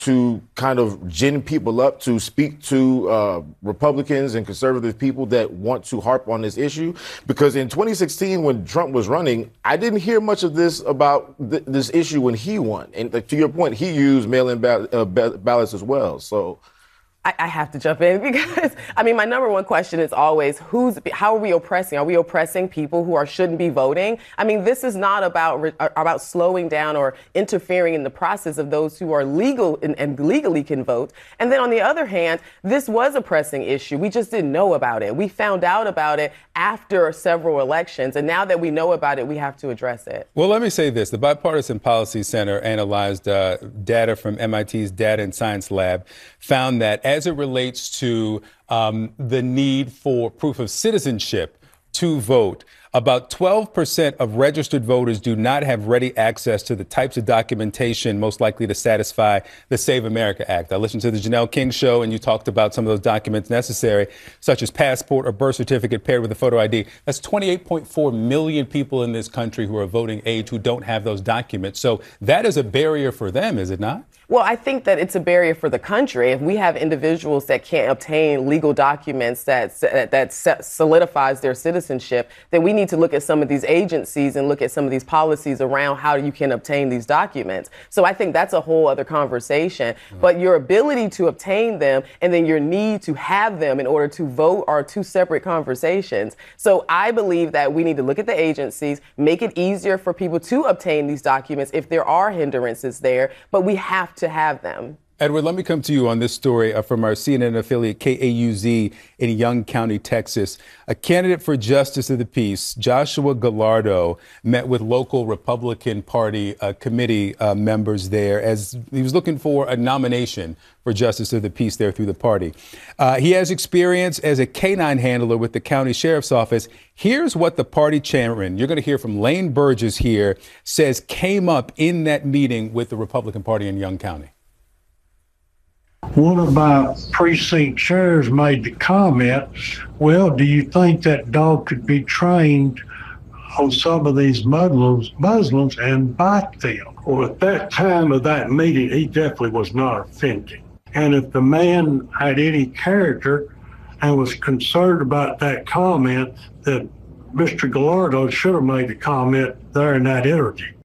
to kind of gin people up to speak to Republicans and conservative people that want to harp on this issue? Because in 2016, when Trump was running, I didn't hear much of this about this issue when he won. And to your point, he used mail-in ballots as well. So I have to jump in because, I mean, my number one question is always, how are we oppressing? Are we oppressing people who shouldn't be voting? I mean, this is not about slowing down or interfering in the process of those who are legal and legally can vote. And then on the other hand, this was a pressing issue. We just didn't know about it. We found out about it after several elections. And now that we know about it, we have to address it. Well, let me say this. The Bipartisan Policy Center analyzed data from MIT's Data and Science Lab, found that as it relates to the need for proof of citizenship to vote, about 12% of registered voters do not have ready access to the types of documentation most likely to satisfy the Save America Act. I listened to the Janelle King show, and you talked about some of those documents necessary, such as passport or birth certificate paired with a photo ID. That's 28.4 million people in this country who are voting age who don't have those documents. So that is a barrier for them, is it not? Well, I think that it's a barrier for the country. If we have individuals that can't obtain legal documents that solidifies their citizenship, then we need to look at some of these agencies and look at some of these policies around how you can obtain these documents. So I think that's a whole other conversation. But your ability to obtain them and then your need to have them in order to vote are two separate conversations. So I believe that we need to look at the agencies, make it easier for people to obtain these documents if there are hindrances there, but we have to have them. Edward, let me come to you on this story from our CNN affiliate KAUZ in Young County, Texas. A candidate for Justice of the Peace, Joshua Gallardo, met with local Republican Party committee members there as he was looking for a nomination for Justice of the Peace there through the party. He has experience as a canine handler with the county sheriff's office. Here's what the party chairman, you're going to hear from Lane Burgess here, says came up in that meeting with the Republican Party in Young County. One of my precinct chairs made the comment, well, do you think that dog could be trained on some of these Muslims and bite them? Well, at that time of that meeting, he definitely was not offended. And if the man had any character and was concerned about that comment, that Mr. Gallardo should have made the comment there in that interview.